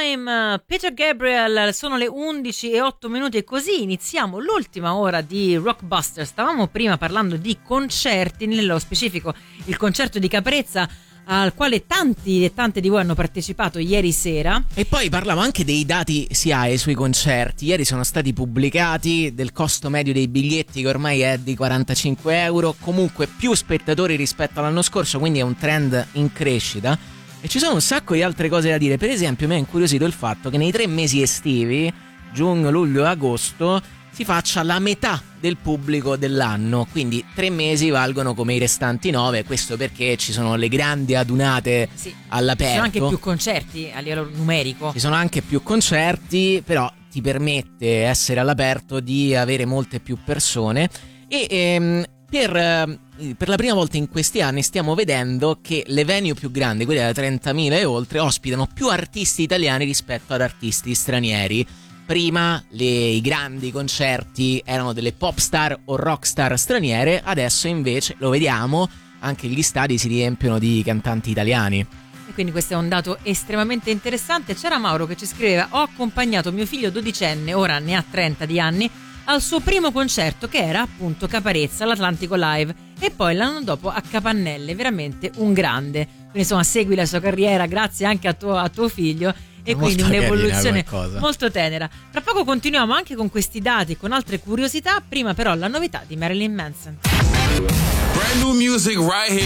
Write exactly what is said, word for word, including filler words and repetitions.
Time, Peter Gabriel, sono le undici e otto minuti e così iniziamo l'ultima ora di Rockbuster. Stavamo prima parlando di concerti, nello specifico il concerto di Caparezza al quale tanti e tante di voi hanno partecipato ieri sera. E poi parliamo anche dei dati S I A E sui concerti. Ieri sono stati pubblicati del costo medio dei biglietti che ormai è di quarantacinque euro, comunque più spettatori rispetto all'anno scorso, quindi è un trend in crescita. E ci sono un sacco di altre cose da dire. Per esempio mi ha incuriosito il fatto che nei tre mesi estivi, giugno, luglio e agosto, si faccia la metà del pubblico dell'anno, quindi tre mesi valgono come i restanti nove. Questo perché ci sono le grandi adunate sì, all'aperto. Ci sono anche più concerti a livello numerico. Ci sono anche più concerti, però ti permette, essere all'aperto, di avere molte più persone. E ehm, per, per la prima volta in questi anni stiamo vedendo che le venue più grandi, quelle da trentamila e oltre, ospitano più artisti italiani rispetto ad artisti stranieri. Prima le, i grandi concerti erano delle pop star o rock star straniere, adesso invece lo vediamo, anche gli stadi si riempiono di cantanti italiani. E quindi questo è un dato estremamente interessante. C'era Mauro che ci scriveva: ho accompagnato mio figlio dodicenne, ora ne ha trenta di anni, al suo primo concerto, che era appunto Caparezza all'Atlantico Live, e poi l'anno dopo a Capannelle, veramente un grande. Quindi insomma segui la sua carriera grazie anche a tuo, a tuo figlio. E quindi un'evoluzione molto tenera. Tra poco continuiamo anche con questi dati e con altre curiosità. Prima però la novità di Marilyn Manson. Brand new music right here.